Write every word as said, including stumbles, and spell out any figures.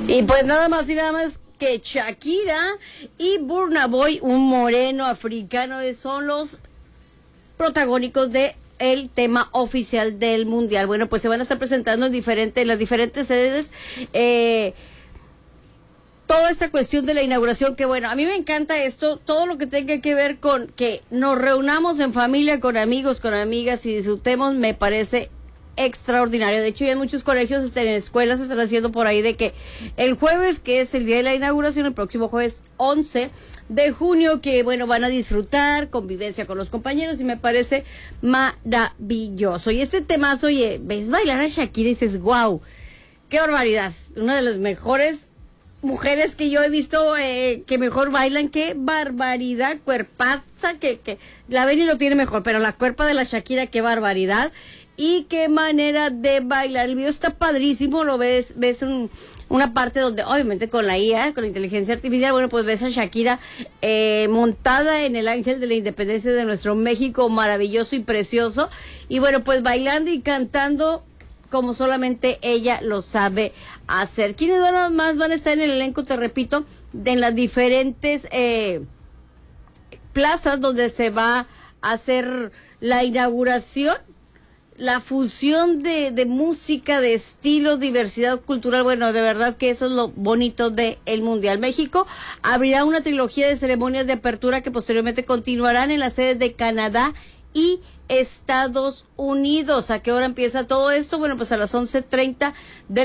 Y pues nada más y nada más que Shakira y Burna Boy, un moreno africano, son los protagónicos de el tema oficial del mundial. Bueno, pues se van a estar presentando en diferentes, las diferentes sedes, eh, toda esta cuestión de la inauguración, que bueno, a mí me encanta esto, todo lo que tenga que ver con que nos reunamos en familia, con amigos, con amigas y disfrutemos, me parece extraordinario. De hecho, ya en muchos colegios, este, en escuelas, se están haciendo por ahí de que el jueves, que es el día de la inauguración, el próximo jueves once de junio, que bueno, van a disfrutar convivencia con los compañeros, y me parece maravilloso. Y este temazo, oye, ves bailar a Shakira y dices, wow, qué barbaridad, una de las mejores mujeres que yo he visto, eh, que mejor bailan, qué barbaridad, cuerpaza, que, que la ven y lo tiene mejor, pero la cuerpa de la Shakira, qué barbaridad. Y qué manera de bailar. El video está padrísimo, lo ves, ves un, una parte donde, obviamente con la I A, con la inteligencia artificial, bueno, pues ves a Shakira eh, montada en el ángel de la independencia de nuestro México, maravilloso y precioso. Y bueno, pues bailando y cantando como solamente ella lo sabe hacer. ¿Quiénes más van a estar en el elenco? Te repito, de en las diferentes eh, plazas donde se va a hacer la inauguración. La fusión de, de música, de estilo, diversidad cultural, bueno, de verdad que eso es lo bonito del Mundial. México abrirá una trilogía de ceremonias de apertura que posteriormente continuarán en las sedes de Canadá y Estados Unidos. ¿A qué hora empieza todo esto? Bueno, pues a las once treinta de